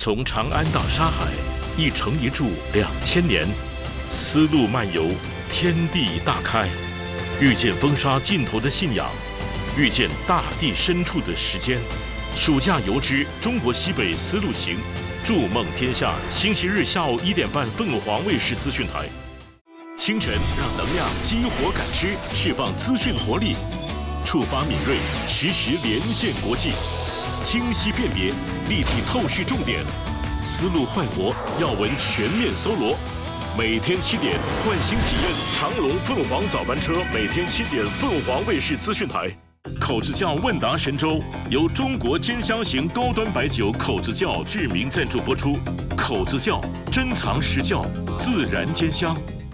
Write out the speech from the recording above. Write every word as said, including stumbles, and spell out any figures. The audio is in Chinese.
从长安到沙海，一城一筑两千年，丝路漫游，天地大开，遇见风沙尽头的信仰，遇见大地深处的时间。暑假游之中国西北丝路行，筑梦天下。星期日下午一点半，凤凰卫视资讯台。清晨让能量激活感知，释放资讯活力，触发敏锐，实时连线国际，清晰辨别，立体透视重点，思路焕活，要闻全面搜罗。每天七点，换新体验长龙凤凰早班车，每天七点，凤凰卫视资讯台。口子窖问答神州由中国尖香型高端白酒口子窖志明赞助播出。口子窖珍藏实窖，自然尖香。